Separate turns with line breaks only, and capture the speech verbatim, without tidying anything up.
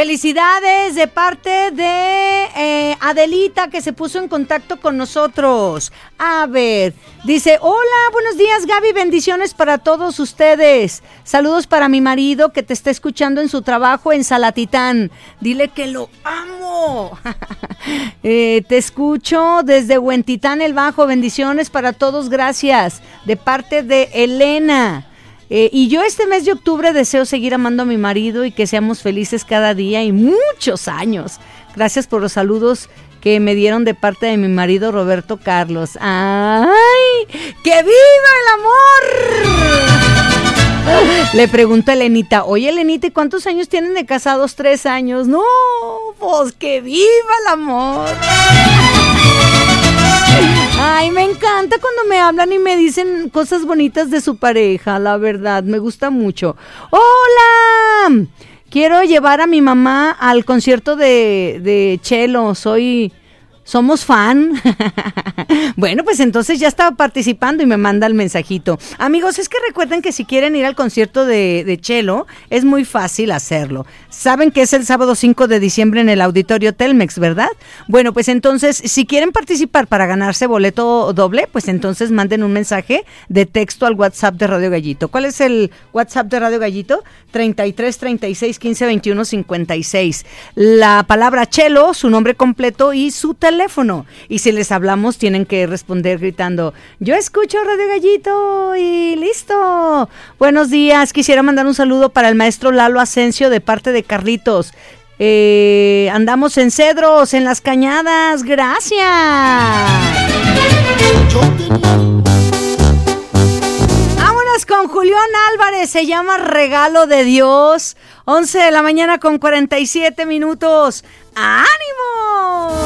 felicidades de parte de eh, Adelita, que se puso en contacto con nosotros. A ver, dice, hola, buenos días, Gaby, bendiciones para todos ustedes. Saludos para mi marido que te está escuchando en su trabajo en Salatitán. Dile que lo amo. eh, te escucho desde Huentitán el Bajo. Bendiciones para todos, gracias. De parte de Elena. Eh, y yo este mes de octubre deseo seguir amando a mi marido y que seamos felices cada día y muchos años. Gracias por los saludos que me dieron de parte de mi marido Roberto Carlos. ¡Ay! ¡Que viva el amor! Le pregunto a Elenita, oye Elenita, ¿y cuántos años tienen de casados? Tres años. No, pues que viva el amor. Ay, me encanta cuando me hablan y me dicen cosas bonitas de su pareja, la verdad, me gusta mucho. ¡Hola! Quiero llevar a mi mamá al concierto de, de Chelo, soy... ¿Somos fan? Bueno, pues entonces ya estaba participando y me manda el mensajito. Amigos, es que recuerden que si quieren ir al concierto de, de Chelo, es muy fácil hacerlo. Saben que es el sábado cinco de diciembre en el Auditorio Telmex, ¿verdad? Bueno, pues entonces, si quieren participar para ganarse boleto doble, pues entonces manden un mensaje de texto al WhatsApp de Radio Gallito. ¿Cuál es el WhatsApp de Radio Gallito? treinta y tres, treinta y seis, quince, veintiuno, cincuenta y seis. La palabra Chelo, su nombre completo y su teléfono. teléfono. Y si les hablamos, tienen que responder gritando, yo escucho Radio Gallito y listo. Buenos días, quisiera mandar un saludo para el maestro Lalo Asensio de parte de Carlitos. Eh, andamos en Cedros, en Las Cañadas, gracias. Vámonos con Julián Álvarez, se llama Regalo de Dios. once de la mañana con cuarenta y siete minutos. ¡Ánimo!